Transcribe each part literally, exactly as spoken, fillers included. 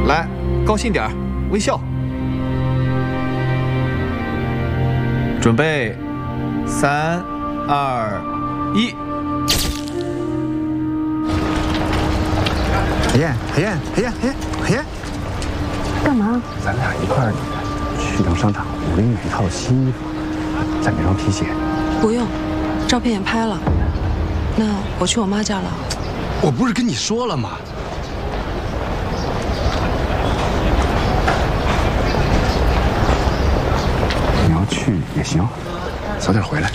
来，高兴点儿，微笑。准备，三、二、一。 海燕，海燕，海燕，海燕，海燕， 干嘛？ 咱俩一块儿去趟商场，我给你买一套新衣服，再买双皮鞋。 不用，照片也拍了。那我去我妈家了。 我不是跟你说了吗？ 你要去也行，早点回来。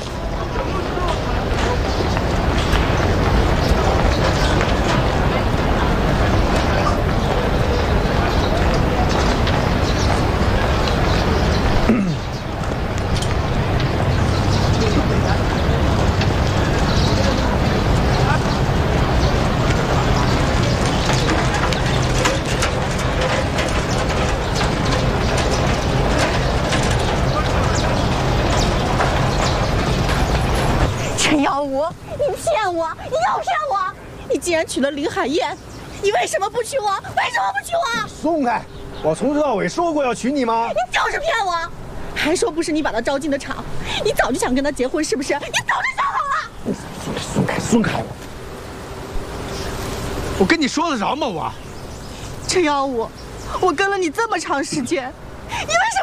陈耀武，你骗我！你又骗我！你既然娶了林海燕，你为什么不娶我？为什么不娶我？ 松开！我从头到尾说过要娶你吗？ 你就是骗我！还说不是你把他招进的场，你早就想跟他结婚，是不是？你早就想好了！ 松开，松开我！ 我跟你说得着吗？我， 陈耀武，我跟了你这么长时间，